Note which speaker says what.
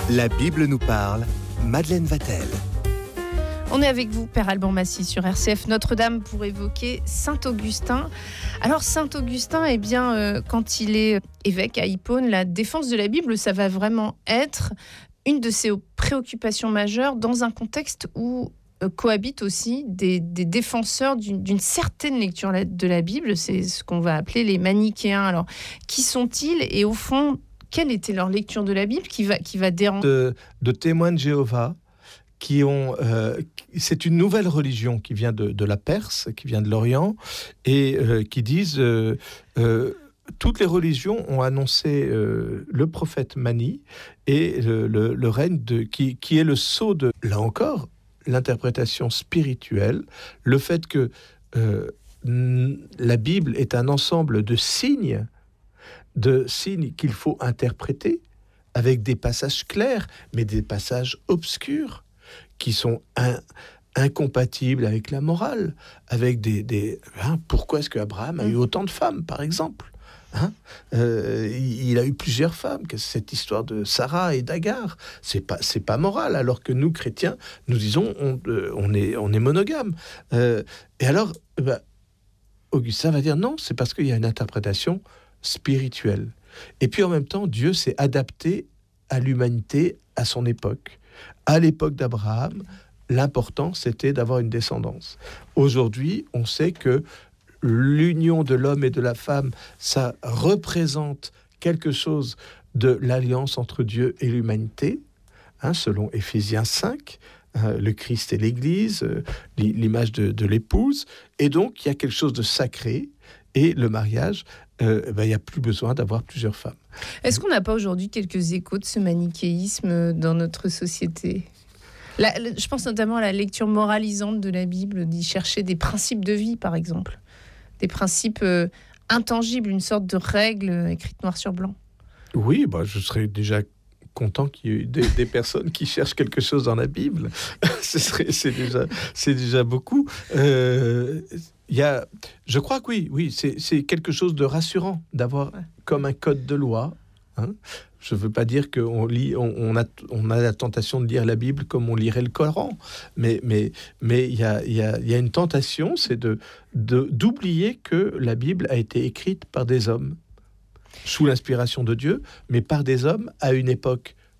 Speaker 1: La Bible nous parle, Madeleine Vatel.
Speaker 2: On est avec vous, Père Alban Massy, sur RCF Notre-Dame pour évoquer Saint-Augustin. Alors Saint-Augustin, quand il est évêque à Hippone, la défense de la Bible, ça va vraiment être une de ses préoccupations majeures dans un contexte où cohabitent aussi des défenseurs d'une certaine lecture de la Bible. C'est ce qu'on va appeler les manichéens. Alors, qui sont-ils et au fond, quelle était leur lecture de la Bible qui va déranger
Speaker 3: de témoins de Jéhovah qui ont... c'est une nouvelle religion qui vient de la Perse, qui vient de l'Orient, et qui disent... toutes les religions ont annoncé le prophète Mani et le règne qui est le sceau de... Là encore, l'interprétation spirituelle, le fait que la Bible est un ensemble de signes qu'il faut interpréter avec des passages clairs, mais des passages obscurs qui sont incompatibles avec la morale, avec pourquoi est-ce qu'Abraham a eu autant de femmes, par exemple ? Il a eu plusieurs femmes, que cette histoire de Sarah et d'Agar, c'est pas moral, alors que nous chrétiens nous disons on est monogame. Et alors Augustin va dire non, c'est parce qu'il y a une interprétation spirituelle. Et puis en même temps, Dieu s'est adapté à l'humanité à son époque. À l'époque d'Abraham, l'important c'était d'avoir une descendance. Aujourd'hui, on sait que l'union de l'homme et de la femme, ça représente quelque chose de l'alliance entre Dieu et l'humanité, selon Éphésiens 5, le Christ et l'Église, l'image de l'épouse, et donc il y a quelque chose de sacré, et le mariage, il n'y a plus besoin d'avoir plusieurs femmes.
Speaker 2: Est-ce qu'on n'a pas aujourd'hui quelques échos de ce manichéisme dans notre société ? Je pense notamment à la lecture moralisante de la Bible, d'y chercher des principes de vie, par exemple. Des principes intangibles, une sorte de règle écrite noir sur blanc. Oui,
Speaker 3: je serais déjà content qu'il y ait des personnes qui cherchent quelque chose dans la Bible. c'est déjà beaucoup. Je crois que oui, c'est quelque chose de rassurant d'avoir comme un code de loi. Je ne veux pas dire qu'on a la tentation de lire la Bible comme on lirait le Coran, mais il y a une tentation, c'est d'oublier que la Bible a été écrite par des hommes, sous l'inspiration de Dieu, mais par des hommes à une époque